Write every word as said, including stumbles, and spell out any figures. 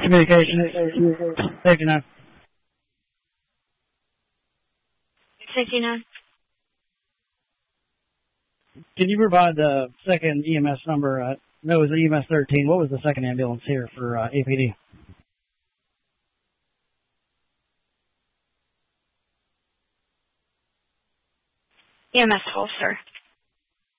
Communication. Safety nine. Safety nine. Can you provide the second E M S number? Uh, no, it was E M S thirteen. What was the second ambulance here for uh, A P D? E M S twelve, sir.